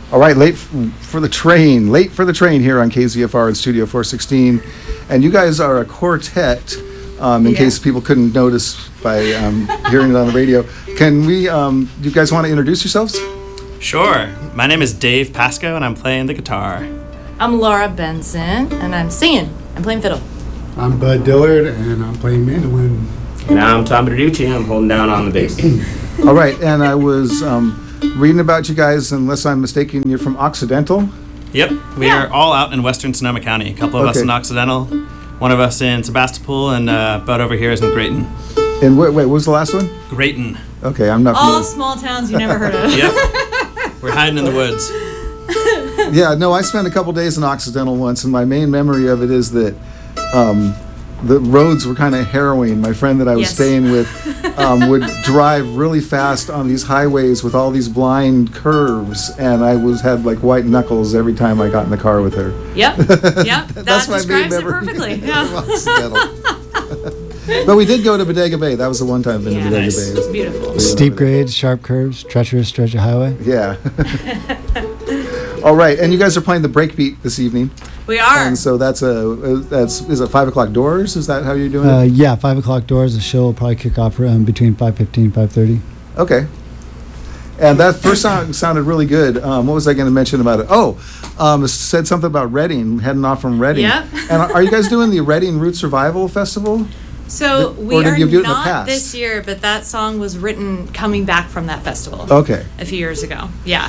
All right, late for the train here on KZFR in Studio 416. And you guys are a quartet, in case people couldn't notice by hearing it on the radio. Can we, you guys want to introduce yourselves? Sure. My name is Dave Pasco, and I'm playing the guitar. I'm Laura Benson, and I'm singing. I'm playing fiddle. I'm Bud Dillard, and I'm playing mandolin. And I'm Tom Bertucci, I'm holding down on the bass. All right, and I was reading about you guys, unless I'm mistaken, you're from Occidental? Yep, we are all out in western Sonoma County. A couple of us in Occidental, one of us in Sebastopol, and Bud over here is in Grayton. And wait, what was the last one? Grayton. Okay, I'm not all small towns you never heard of. Yep, we're hiding in the woods. Yeah, no, I spent a couple days in Occidental once, and my main memory of it is that the roads were kind of harrowing. My friend that I was staying with would drive really fast on these highways with all these blind curves, and I had like white knuckles every time I got in the car with her. Yep. That describes it perfectly. But we did go to Bodega Bay. That was the one time I've been to Bodega Bay. It's beautiful. Steep grades, sharp curves, treacherous stretch of highway. Yeah. All right, and you guys are playing the Breakbeat this evening. We are. And so is it 5 o'clock doors? Is that how you're doing it? Yeah, 5 o'clock doors. The show will probably kick off between 5:15 and 5:30. Okay. And that first song sounded really good. What was I going to mention about it? It said something about Reading, heading off from Reading. Yeah. And are you guys doing the Reading Roots Revival Festival? So we are not this year, but that song was written coming back from that festival. Okay. A few years ago. Yeah.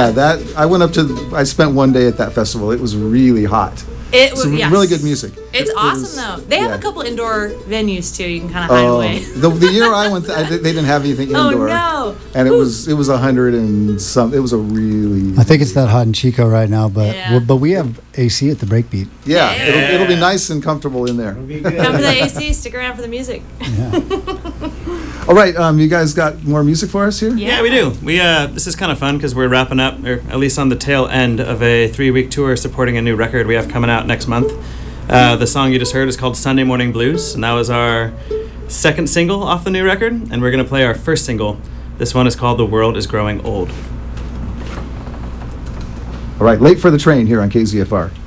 I spent one day at that festival. It was really hot. It was really good music. It's awesome though. They have a couple indoor venues too. You can kind of hide away. The year I went, they didn't have anything indoor. Oh no! And it was 100 and some. It was a really. I think it's that hot in Chico right now, but we have AC at the Breakbeat. Yeah. It'll be nice and comfortable in there. Come for the AC. Stick around for the music. Yeah. All right, you guys got more music for us here? Yeah, we do. This is kind of fun because we're wrapping up, or at least on the tail end of a 3-week tour supporting a new record we have coming out next month. The song you just heard is called Sunday Morning Blues, and that was our second single off the new record, and we're going to play our first single. This one is called The World is Growing Old. All right, late for the train here on KZFR.